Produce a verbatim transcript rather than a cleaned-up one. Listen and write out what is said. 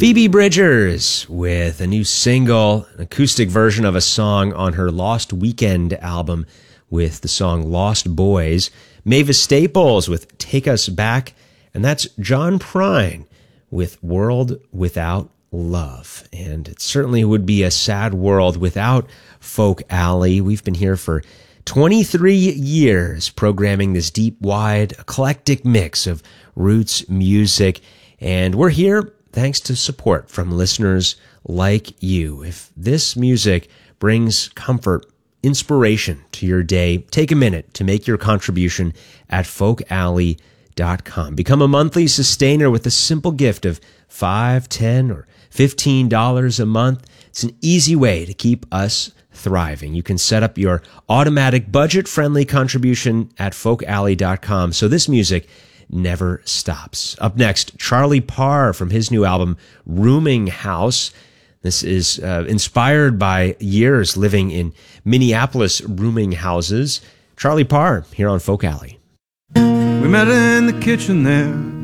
Phoebe Bridgers with a new single, an acoustic version of a song on her Lost Weekend album with the song Lost Boys. Mavis Staples with Take Us Back. And that's John Prine with World Without Love. And it certainly would be a sad world without Folk Alley. We've been here for twenty-three years programming this deep, wide, eclectic mix of roots music. And we're here thanks to support from listeners like you. If this music brings comfort, inspiration to your day, take a minute to make your contribution at folk alley dot com. Become a monthly sustainer with a simple gift of five, ten, or fifteen dollars a month. It's an easy way to keep us thriving. You can set up your automatic budget-friendly contribution at folk alley dot com so this music never stops. Up next, Charlie Parr from his new album, Rooming House. This is uh, inspired by years living in Minneapolis rooming houses. Charlie Parr here on Folk Alley. We met in the kitchen there,